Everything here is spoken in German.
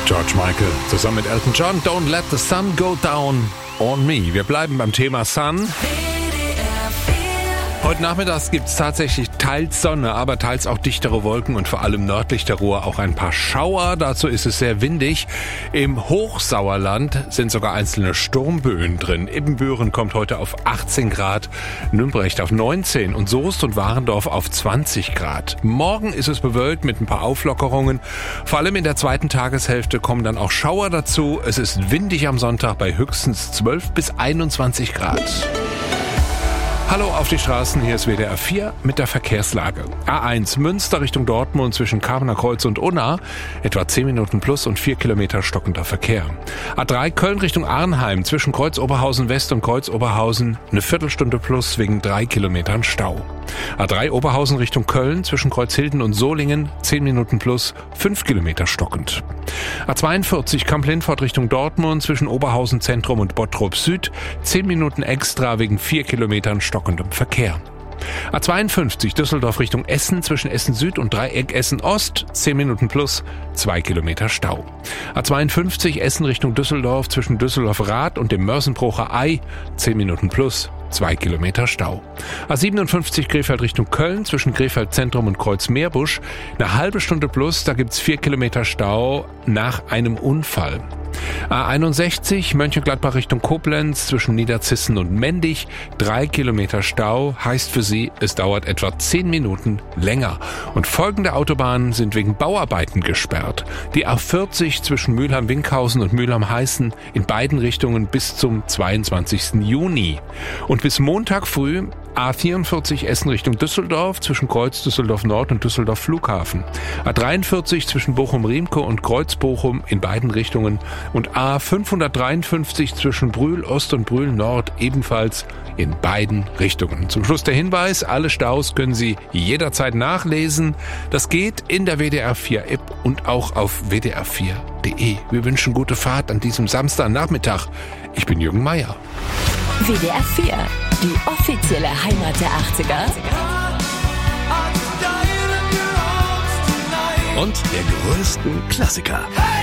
George Michael zusammen mit Elton John. Don't let the sun go down on me. Wir bleiben beim Thema Sun. Heute Nachmittag gibt es tatsächlich teils Sonne, aber teils auch dichtere Wolken und vor allem nördlich der Ruhr auch ein paar Schauer. Dazu ist es sehr windig. Im Hochsauerland sind sogar einzelne Sturmböen drin. Ibbenbüren kommt heute auf 18 Grad, Nümbrecht auf 19 und Soest und Warendorf auf 20 Grad. Morgen ist es bewölkt mit ein paar Auflockerungen. Vor allem in der zweiten Tageshälfte kommen dann auch Schauer dazu. Es ist windig am Sonntag bei höchstens 12 bis 21 Grad. Hallo auf die Straßen, hier ist WDR 4 mit der Verkehrslage. A1 Münster Richtung Dortmund zwischen Kamener Kreuz und Unna, etwa 10 Minuten plus und 4 Kilometer stockender Verkehr. A3 Köln Richtung Arnheim zwischen Kreuz Oberhausen West und Kreuz Oberhausen eine Viertelstunde plus wegen 3 Kilometern Stau. A3 Oberhausen Richtung Köln zwischen Kreuzhilden und Solingen 10 Minuten plus 5 Kilometer stockend. A42 Kamp-Lindfort Richtung Dortmund zwischen Oberhausen Zentrum und Bottrop Süd 10 Minuten extra wegen 4 Kilometern stockendem Verkehr. A52 Düsseldorf Richtung Essen zwischen Essen Süd und Dreieck Essen Ost 10 Minuten plus 2 Kilometer Stau. A52 Essen Richtung Düsseldorf zwischen Düsseldorf Rath und dem Mörsenbrucher Ei 10 Minuten plus 2 Kilometer Stau. A57 Krefeld Richtung Köln zwischen Krefeld Zentrum und Kreuz Meerbusch eine halbe Stunde plus, da gibt's 4 Kilometer Stau nach einem Unfall. A61 Mönchengladbach Richtung Koblenz zwischen Niederzissen und Mendig 3 Kilometer Stau, heißt für Sie, es dauert etwa 10 Minuten länger. Und folgende Autobahnen sind wegen Bauarbeiten gesperrt. Die A40 zwischen Mülheim-Winkhausen und Mülheim-Heißen in beiden Richtungen bis zum 22. Juni. Und bis Montag früh A44 Essen Richtung Düsseldorf zwischen Kreuz Düsseldorf Nord und Düsseldorf Flughafen. A43 zwischen Bochum-Riemke und Kreuz Bochum in beiden Richtungen und A553 zwischen Brühl Ost und Brühl Nord ebenfalls in beiden Richtungen. Zum Schluss der Hinweis, alle Staus können Sie jederzeit nachlesen. Das geht in der WDR 4 App und auch auf wdr4.de. Wir wünschen gute Fahrt an diesem Samstagnachmittag. Ich bin Jürgen Meier. WDR 4, die offizielle Heimat der 80er. Und der größten Klassiker.